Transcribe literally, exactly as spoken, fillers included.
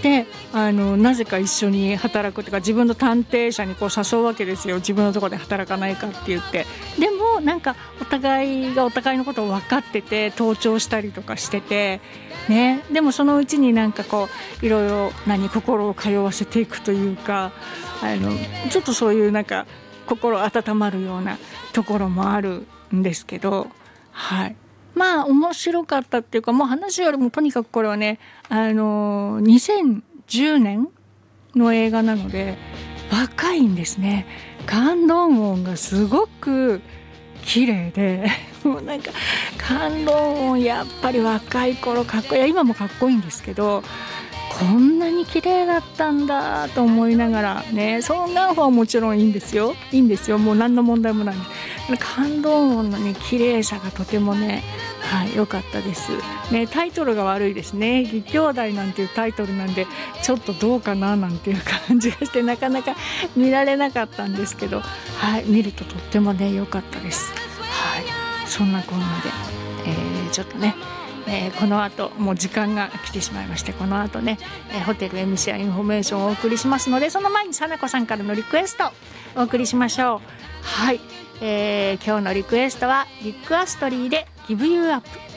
であのなぜか一緒に働くというか、自分の探偵社にこう誘うわけですよ。自分のところで働かないかって言って。でもなんかお互いがお互いのことを分かってて盗聴したりとかしててね、でもそのうちになんかこういろいろ何心を通わせていくというか、あのちょっとそういうなんか心温まるようなところもあるんですけど、はい、まあ面白かったっていうか、もう話よりもとにかくこれはね、あのにせんじゅうねんの映画なので若いんですね。カン・ドンウォンがすごく綺麗でもうなんかカン・ドンウォンやっぱり若い頃かっこいい、今もかっこいいんですけど、こんなに綺麗だったんだと思いながらね、ソン・ガンホはもちろんいいんですよいいんですよもう何の問題もないんです。カン・ドンウォンのね綺麗さがとてもね、はい、良かったですね。タイトルが悪いですね。義兄弟なんていうタイトルなんでちょっとどうかななんていう感じがしてなかなか見られなかったんですけど、はい、見るととってもね良かったです。はい、そんなこんなで、えー、ちょっとね、えー、この後もう時間が来てしまいまして、この後ね、えー、ホテル エムシー インフォメーションをお送りしますので、その前にさなこさんからのリクエストお送りしましょう。はい、えー、今日のリクエストはリック・アストリーで Give You Up。